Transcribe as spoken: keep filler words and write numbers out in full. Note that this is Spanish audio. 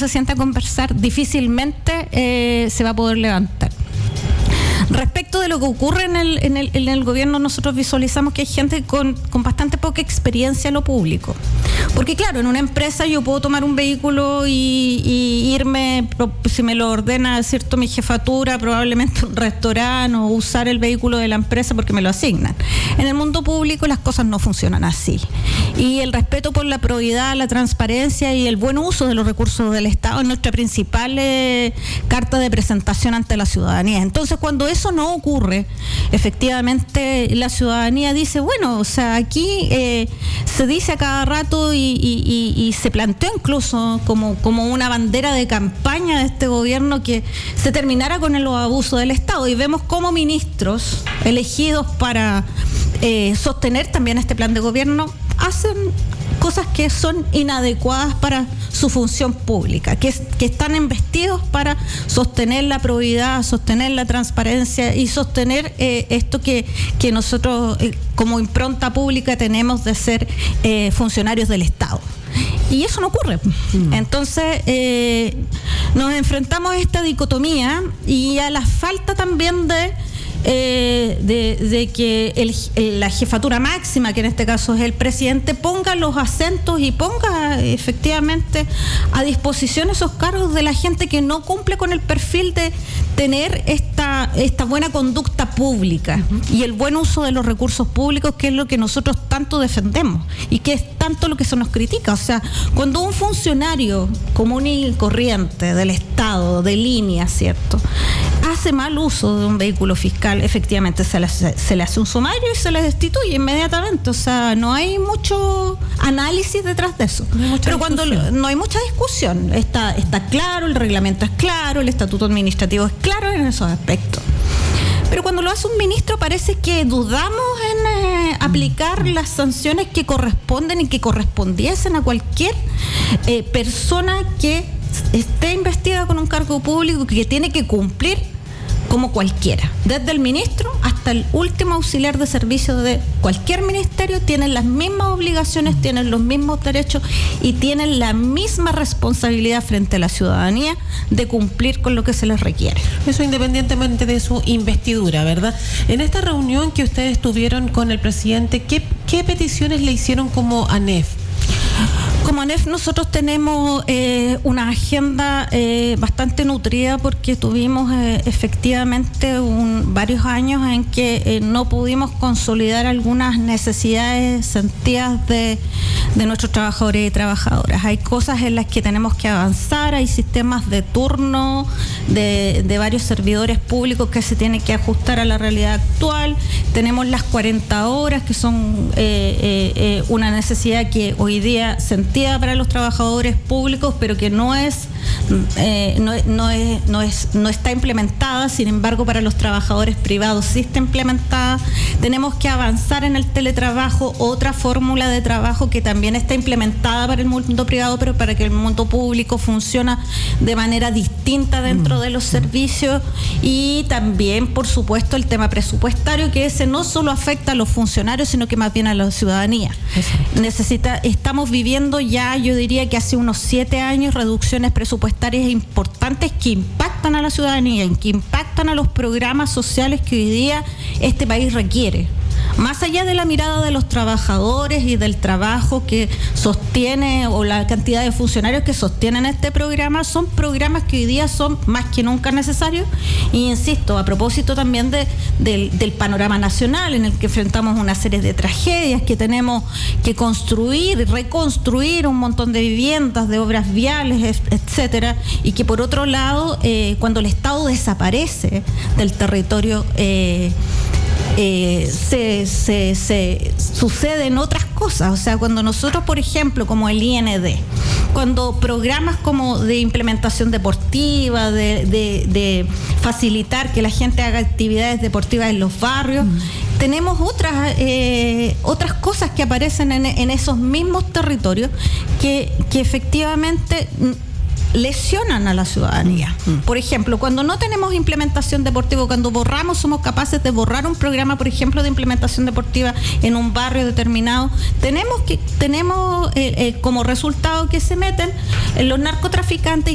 se sienta a conversar, difícilmente eh, se va a poder levantar. Respecto de lo que ocurre en el, en el, en el gobierno, nosotros visualizamos que hay gente con, con bastante poca experiencia en lo público. Porque claro, en una empresa yo puedo tomar un vehículo y, y irme, si me lo ordena, ¿cierto?, mi jefatura, probablemente un restaurante, o usar el vehículo de la empresa porque me lo asignan. En el mundo público las cosas no funcionan así. Y el respeto por la probidad, la transparencia y el buen uso de los recursos del Estado es nuestra principal eh, carta de presentación ante la ciudadanía. Entonces, cuando eso no ocurre, efectivamente la ciudadanía dice, bueno, o sea, aquí eh, se dice a cada rato y, y, y, y se planteó incluso como, como una bandera de campaña de este gobierno que se terminara con el abuso del Estado, y vemos como ministros elegidos para eh, sostener también este plan de gobierno hacen cosas que son inadecuadas para su función pública, que, es, que están investidos para sostener la probidad, sostener la transparencia y sostener eh, esto que, que nosotros eh, como impronta pública tenemos de ser eh, funcionarios del Estado. Y eso no ocurre. Mm. Entonces, eh, nos enfrentamos a esta dicotomía y a la falta también de Eh, de, de que el, la jefatura máxima, que en este caso es el presidente, ponga los acentos y ponga efectivamente a disposición esos cargos de la gente que no cumple con el perfil de tener esta, esta buena conducta pública uh-huh. y el buen uso de los recursos públicos, que es lo que nosotros tanto defendemos y que es tanto lo que se nos critica. O sea, cuando un funcionario común y corriente del Estado, de línea, ¿cierto?, hace mal uso de un vehículo fiscal, efectivamente se le, se le hace un sumario y se le destituye inmediatamente. O sea, no hay mucho análisis detrás de eso. No hay mucha Pero cuando discusión. no hay mucha discusión, está, está claro, el reglamento es claro, el estatuto administrativo es claro en esos aspectos. Pero cuando lo hace un ministro parece que dudamos en eh, aplicar las sanciones que corresponden y que correspondiesen a cualquier eh, persona que esté investida con un cargo público, que tiene que cumplir como cualquiera, desde el ministro hasta el último auxiliar de servicio de cualquier ministerio. Tienen las mismas obligaciones, tienen los mismos derechos y tienen la misma responsabilidad frente a la ciudadanía de cumplir con lo que se les requiere. Eso independientemente de su investidura, ¿verdad? En esta reunión que ustedes tuvieron con el presidente, ¿qué, qué peticiones le hicieron como ANEF? Como ANEF nosotros tenemos eh, una agenda eh, bastante nutrida, porque tuvimos eh, efectivamente un, varios años en que eh, no pudimos consolidar algunas necesidades sentidas de, de nuestros trabajadores y trabajadoras. Hay cosas en las que tenemos que avanzar, hay sistemas de turno de, de varios servidores públicos que se tienen que ajustar a la realidad actual. Tenemos las cuarenta horas, que son eh, eh, eh, una necesidad que hoy día se para los trabajadores públicos, pero que no es, eh, no, no es, no es, no está implementada. Sin embargo, para los trabajadores privados sí está implementada. Tenemos que avanzar en el teletrabajo, otra fórmula de trabajo que también está implementada para el mundo privado, pero para que el mundo público funciona de manera distinta dentro de los servicios. Y también, por supuesto, el tema presupuestario, que ese no solo afecta a los funcionarios, sino que más bien a la ciudadanía. Exacto. Necesita, estamos viviendo ya, yo diría que hace unos siete años, reducciones presupuestarias importantes que impactan a la ciudadanía, que impactan a los programas sociales que hoy día este país requiere. Más allá de la mirada de los trabajadores y del trabajo que sostiene, o la cantidad de funcionarios que sostienen este programa, son programas que hoy día son más que nunca necesarios. Y insisto, a propósito también de, del, del panorama nacional, en el que enfrentamos una serie de tragedias, que tenemos que construir y reconstruir un montón de viviendas, de obras viales, etcétera, y que por otro lado, eh, cuando el Estado desaparece del territorio, eh, Eh, se, se, se suceden otras cosas. O sea, cuando nosotros, por ejemplo, como el I N D, cuando programas como de implementación deportiva, de, de, de facilitar que la gente haga actividades deportivas en los barrios, mm. tenemos otras eh, otras cosas que aparecen en, en esos mismos territorios que, que efectivamente lesionan a la ciudadanía. Mm. Por ejemplo, cuando no tenemos implementación deportiva, cuando borramos, somos capaces de borrar un programa, por ejemplo, de implementación deportiva en un barrio determinado, tenemos que tenemos eh, eh, como resultado que se meten los narcotraficantes